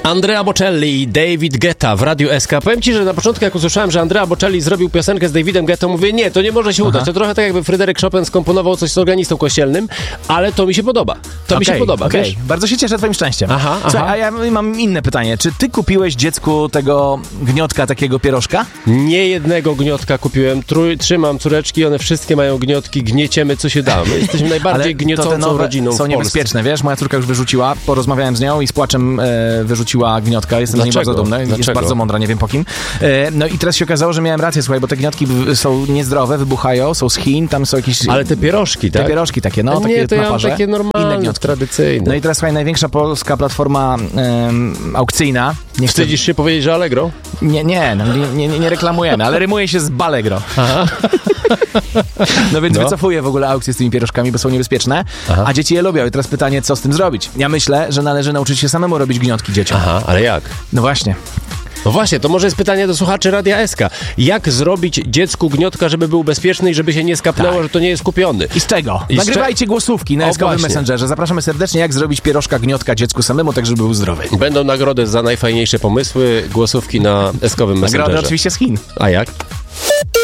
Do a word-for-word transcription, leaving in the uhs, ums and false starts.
Andrea Bocelli i David Guetta w Radiu S K. Powiem ci, że na początku jak usłyszałem, że Andrea Bocelli zrobił piosenkę z Davidem Guettą, mówię, nie, to nie może się udać. Aha. To trochę tak jakby Fryderyk Chopin skomponował coś z organistą kościelnym, ale to mi się podoba. To okay, mi się podoba, okay. wiesz? Bardzo się cieszę twoim szczęściem. Aha, Słuchaj, aha. a ja mam inne pytanie. Czy ty kupiłeś dziecku tego gniotka, takiego pierożka? Nie jednego gniotka kupiłem, trój, trzymam córeczki, one wszystkie mają gniotki, gnieciemy co się da. My jesteśmy najbardziej gniecącą rodziną w są Polsce. niebezpieczne, wiesz? Moja córka już wyrzuciła, porozmawiałem z nią i z płaczem e, wyrzuciła gniotka. Jestem z niej Dlaczego? bardzo dumny. Jest Dlaczego? bardzo mądra, nie wiem po kim. E, no i teraz się okazało, że miałem rację, słuchaj, bo te gniotki w, są niezdrowe, wybuchają, są z Chin, tam są jakieś... Ale te pierożki, tak? Te pierożki takie, no, nie, takie to ja na mam parze. takie normalne, Inne gnotki. tradycyjne. No i teraz, słuchaj, największa polska platforma em, aukcyjna. Nie, chcę, Wstydzisz się powiedzieć, że Allegro? nie, nie, no, nie, nie, nie reklamujemy, ale rymuje się z Balegro. Aha. No więc No. wycofuję w ogóle aukcje z tymi pierożkami, bo są niebezpieczne, Aha. a dzieci je lubią. I teraz pytanie, co z tym zrobić? Ja myślę, że należy nauczyć się samemu robić gniotki dzieciom. Aha, ale jak? No właśnie. No właśnie, to może jest pytanie do słuchaczy Radia S K. Jak zrobić dziecku gniotka, żeby był bezpieczny i żeby się nie skapnęło, Tak. że to nie jest kupiony? I z czego? I z Nagrywajcie głosówki na O, S K-owym właśnie. Messengerze. Zapraszamy serdecznie, jak zrobić pierożka gniotka dziecku samemu, tak żeby był zdrowy. Będą nagrody za najfajniejsze pomysły, głosówki na S K-owym Nagrody Messengerze. oczywiście z Chin. A jak?